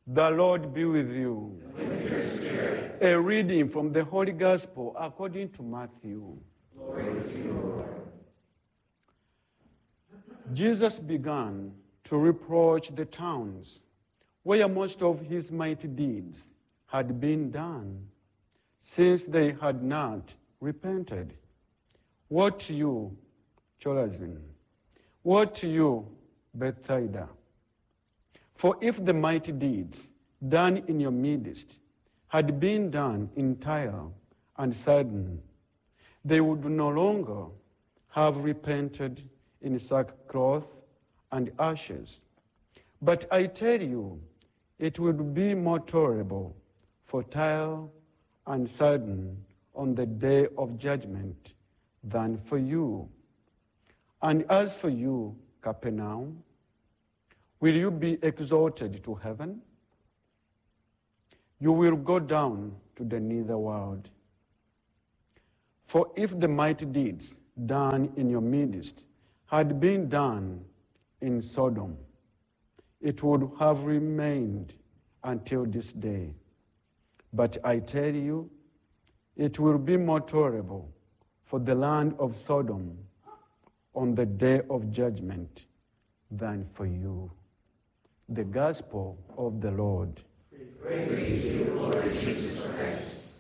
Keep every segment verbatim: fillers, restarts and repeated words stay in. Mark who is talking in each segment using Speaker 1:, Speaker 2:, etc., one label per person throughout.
Speaker 1: The Lord be with you.
Speaker 2: And with your spirit.
Speaker 1: A reading from the Holy Gospel according to Matthew.
Speaker 2: Glory to you, Lord.
Speaker 1: Jesus began to reproach the towns where most of his mighty deeds had been done, since they had not repented. Woe to you, Chorazin! Woe to you, Bethsaida! For if the mighty deeds done in your midst had been done in Tyre and Sidon, they would no longer have repented in sackcloth and ashes. But I tell you, it would be more tolerable for Tyre and Sidon on the day of judgment than for you. And as for you, Capernaum, will you be exalted to heaven? You will go down to the nether world. For if the mighty deeds done in your midst had been done in Sodom, it would have remained until this day. But I tell you, it will be more tolerable for the land of Sodom on the day of judgment than for you. The Gospel of the Lord.
Speaker 2: Praise to you, Lord Jesus Christ.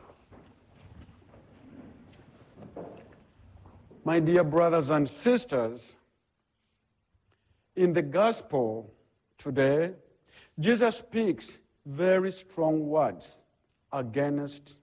Speaker 1: My dear brothers and sisters, in the Gospel today, Jesus speaks very strong words against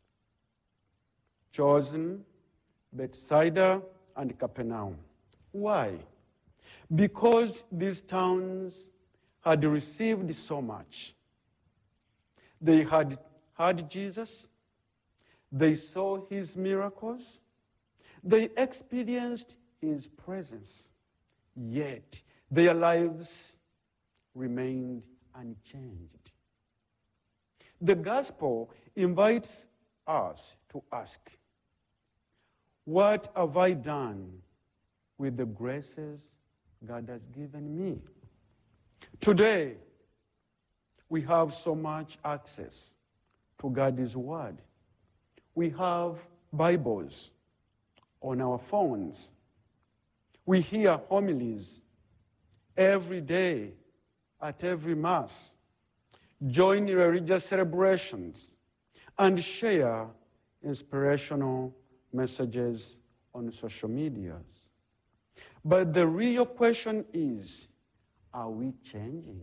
Speaker 1: Chorazin, Bethsaida, and Capernaum. Why? Because these towns had received so much. They had heard Jesus, they saw his miracles, they experienced his presence, yet their lives remained unchanged. The gospel invites us to ask, what have I done with the graces God has given me? Today, we have so much access to God's word. We have Bibles on our phones. We hear homilies every day at every Mass, join religious celebrations, and share inspirational messages on social medias. But the real question is, are we changing?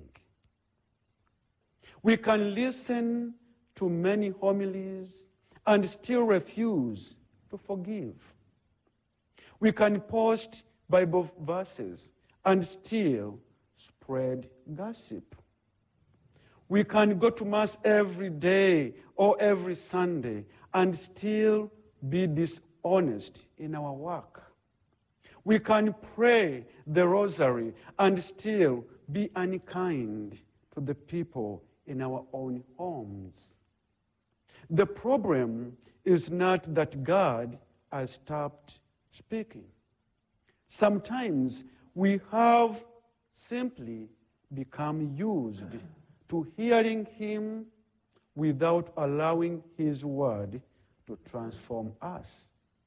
Speaker 1: We can listen to many homilies and still refuse to forgive. We can post Bible verses and still spread gossip. We can go to Mass every day or every Sunday and still be dishonest in our work. We can pray the rosary and still be unkind to the people in our own homes. The problem is not that God has stopped speaking. Sometimes we have simply become used to hearing him without allowing his word to transform us.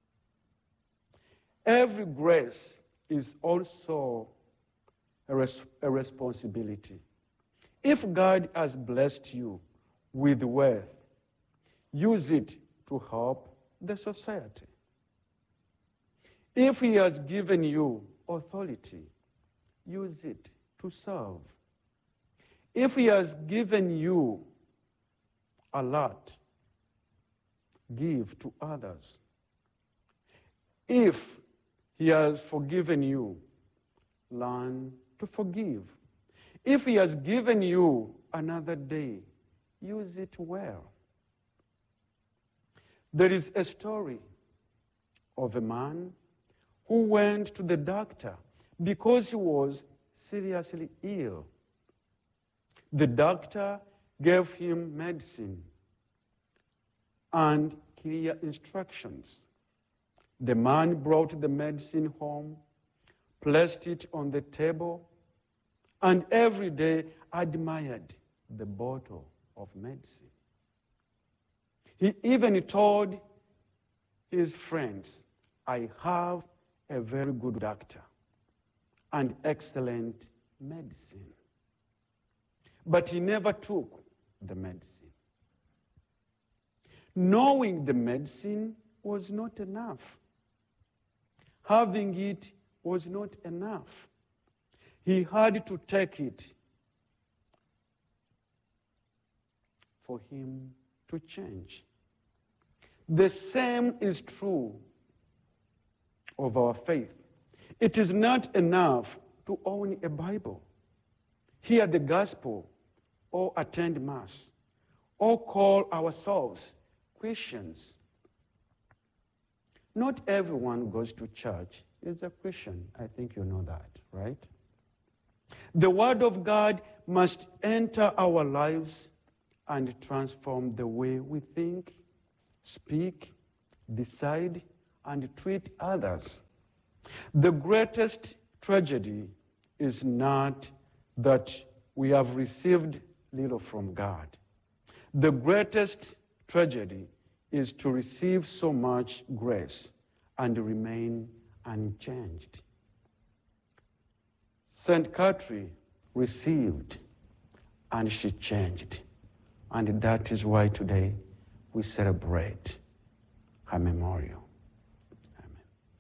Speaker 1: Every grace is also a, res- a responsibility. If God has blessed you with wealth, use it to help the society. If he has given you authority, use it to serve. If he has given you a lot, give to others. If he has forgiven you, learn to forgive. If he has given you another day, use it well. There is a story of a man who went to the doctor because he was seriously ill. The doctor gave him medicine and clear instructions. The man brought the medicine home, placed it on the table, and every day admired the bottle of medicine. He even told his friends, I have a very good doctor and excellent medicine. But he never took the medicine. Knowing the medicine was not enough. Having it was not enough. He had to take it for him to change. The same is true of our faith. It is not enough to own a Bible, hear the gospel, or attend Mass, or call ourselves Christians. Not everyone who goes to church is a Christian. I think you know that, right? The Word of God must enter our lives and transform the way we think, speak, decide, and treat others. The greatest tragedy is not that we have received little from God. The greatest tragedy is to receive so much grace and remain unchanged. Saint Catherine received and she changed. And that is why today we celebrate her memorial. Amen.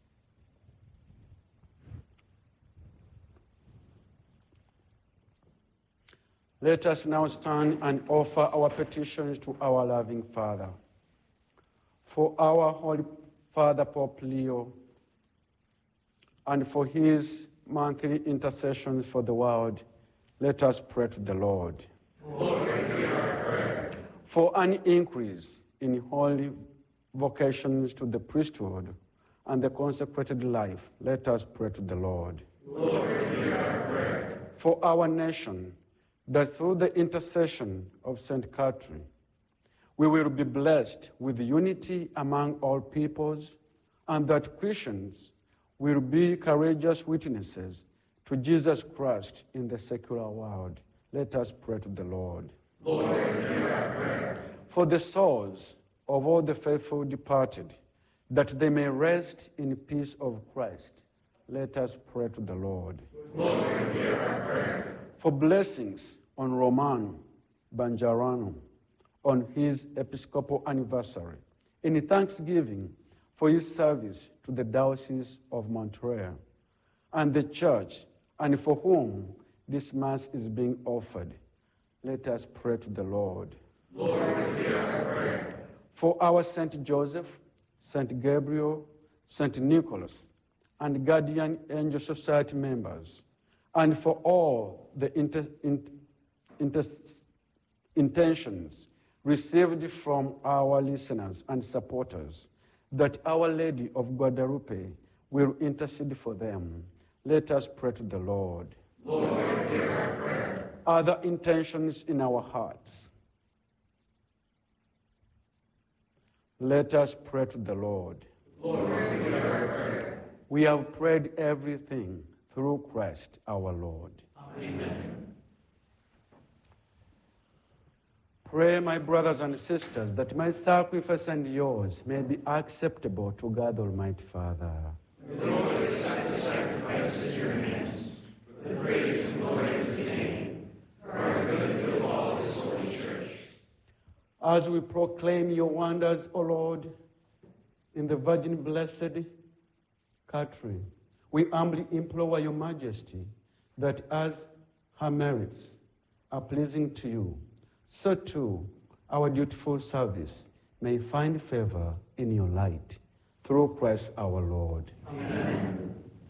Speaker 1: Let us now stand and offer our petitions to our loving Father. For our Holy Father Pope Leo, and for his monthly intercessions for the world, let us pray to the Lord.
Speaker 2: Lord, hear our prayer.
Speaker 1: For an increase in holy vocations to the priesthood and the consecrated life, let us pray to the Lord.
Speaker 2: Lord, hear our prayer.
Speaker 1: For our nation, that through the intercession of Saint Catherine, we will be blessed with unity among all peoples, and that Christians will be courageous witnesses to Jesus Christ in the secular world. Let us pray to the Lord.
Speaker 2: Lord, hear our prayer.
Speaker 1: For the souls of all the faithful departed, that they may rest in peace of Christ, let us pray to the Lord.
Speaker 2: Lord, hear our prayer.
Speaker 1: For blessings on Roman Banjarano on his episcopal anniversary, in thanksgiving for his service to the Diocese of Montreal and the Church, and for whom this Mass is being offered, let us pray to the Lord.
Speaker 2: Lord, hear our prayer.
Speaker 1: For our Saint Joseph, Saint Gabriel, Saint Nicholas, and Guardian Angel Society members, and for all the inter, in, inter, intentions received from our listeners and supporters, that Our Lady of Guadalupe will intercede for them. Let us pray to the Lord.
Speaker 2: Lord, hear our prayer.
Speaker 1: Other intentions in our hearts. Let us pray to the Lord.
Speaker 2: Lord, hear our prayer.
Speaker 1: We have prayed everything through Christ our Lord.
Speaker 2: Amen.
Speaker 1: Pray, my brothers and sisters, that my sacrifice and yours may be acceptable to God Almighty Father.
Speaker 2: May the Lord accept the sacrifice at your hands, for the praise and glory of his name, for our good and good of all his holy church.
Speaker 1: As we proclaim your wonders, O Lord, in the Virgin Blessed Catherine, we humbly implore your majesty that as her merits are pleasing to you, so too our dutiful service may find favor in your light. Through Christ our Lord.
Speaker 2: Amen.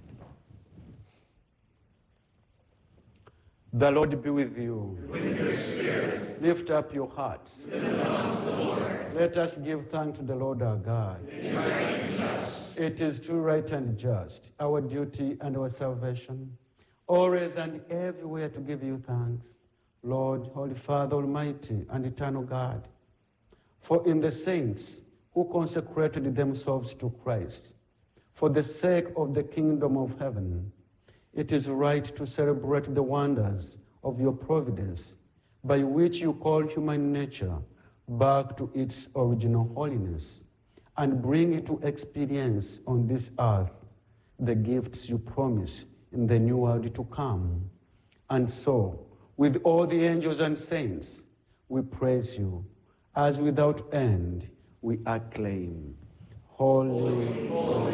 Speaker 1: The Lord be with you.
Speaker 2: With your spirit.
Speaker 1: Lift up your hearts.
Speaker 2: Lift up to the Lord.
Speaker 1: Let us give thanks to the Lord our God.
Speaker 2: It is right and just.
Speaker 1: It is true, right, and just, our duty and our salvation, always and everywhere to give you thanks, Lord, Holy Father, Almighty and eternal God. For in the saints who consecrated themselves to Christ, for the sake of the kingdom of heaven, it is right to celebrate the wonders of your providence by which you call human nature back to its original holiness and bring it to experience on this earth the gifts you promise in the new world to come. And so, with all the angels and saints, we praise you, as without end we acclaim, Holy, holy,